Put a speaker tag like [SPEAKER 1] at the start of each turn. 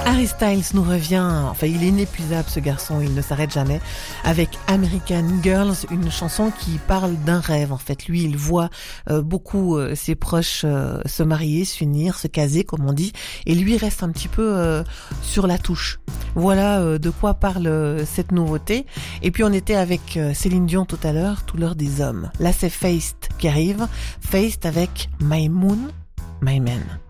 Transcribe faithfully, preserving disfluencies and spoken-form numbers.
[SPEAKER 1] Harry Styles nous revient, enfin il est inépuisable ce garçon, il ne s'arrête jamais, avec American Girls, une chanson qui parle d'un rêve en fait. Lui il voit euh, beaucoup euh, ses proches euh, se marier, s'unir, se caser comme on dit, et lui reste un petit peu euh, sur la touche. Voilà euh, de quoi parle euh, cette nouveauté. Et puis on était avec euh, Céline Dion tout à l'heure, tout l'heure des hommes. Là c'est Feist qui arrive, Feist avec My Moon, My Man.